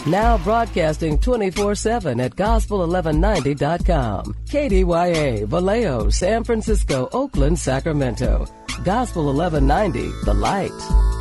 Now broadcasting 24/7 at gospel1190.com. KDYA, Vallejo, San Francisco, Oakland, Sacramento. Gospel 1190, The Light.